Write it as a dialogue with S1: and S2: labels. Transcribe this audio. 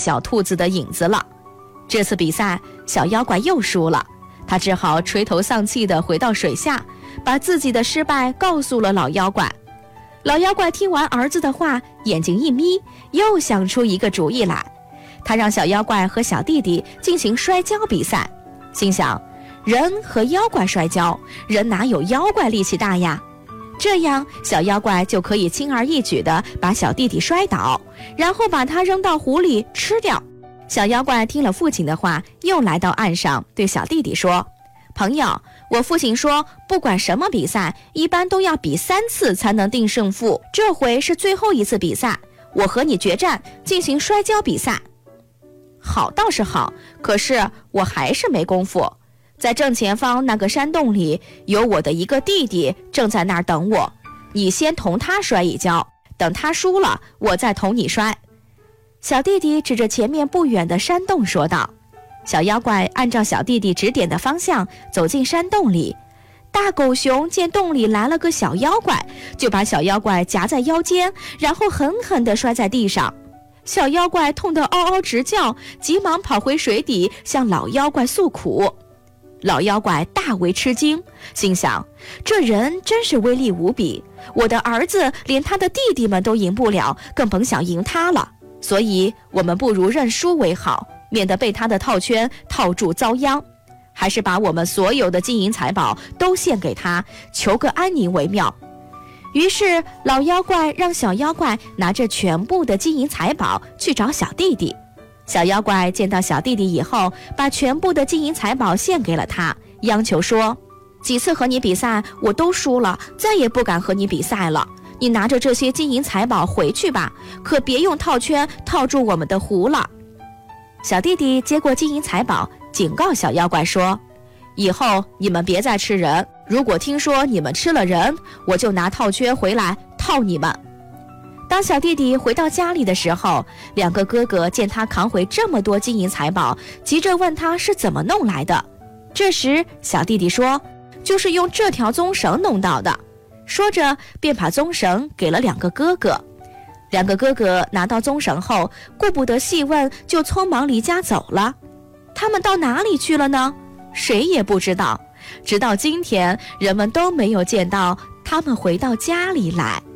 S1: 小兔子的影子了。这次比赛，小妖怪又输了，他只好垂头丧气地回到水下，把自己的失败告诉了老妖怪。老妖怪听完儿子的话，眼睛一眯，又想出一个主意来。他让小妖怪和小弟弟进行摔跤比赛，心想，人和妖怪摔跤，人哪有妖怪力气大呀？这样小妖怪就可以轻而易举地把小弟弟摔倒，然后把他扔到湖里吃掉。小妖怪听了父亲的话，又来到岸上，对小弟弟说，朋友，我父亲说，不管什么比赛，一般都要比3次才能定胜负，这回是最后一次比赛，我和你决战，进行摔跤比赛。好倒是好，可是我还是没功夫。在正前方那个山洞里，有我的一个弟弟正在那儿等我，你先同他摔一跤，等他输了，我再同你摔。小弟弟指着前面不远的山洞说道。小妖怪按照小弟弟指点的方向走进山洞里，大狗熊见洞里来了个小妖怪，就把小妖怪夹在腰间，然后狠狠地摔在地上。小妖怪痛得嗷嗷直叫，急忙跑回水底向老妖怪诉苦。老妖怪大为吃惊，心想，这人真是威力无比，我的儿子连他的弟弟们都赢不了，更甭想赢他了，所以我们不如认输为好，免得被他的套圈套住遭殃，还是把我们所有的金银财宝都献给他，求个安宁为妙。于是老妖怪让小妖怪拿着全部的金银财宝去找小弟弟。小妖怪见到小弟弟以后，把全部的金银财宝献给了他，央求说，几次和你比赛我都输了，再也不敢和你比赛了，你拿着这些金银财宝回去吧，可别用套圈套住我们的湖了。小弟弟接过金银财宝，警告小妖怪说，以后你们别再吃人，如果听说你们吃了人，我就拿套圈回来套你们。当小弟弟回到家里的时候，两个哥哥见他扛回这么多金银财宝，急着问他是怎么弄来的。这时小弟弟说，就是用这条棕绳弄到的，说着便把棕绳给了两个哥哥。两个哥哥拿到棕绳后，顾不得细问，就匆忙离家走了。他们到哪里去了呢？谁也不知道，直到今天，人们都没有见到他们回到家里来。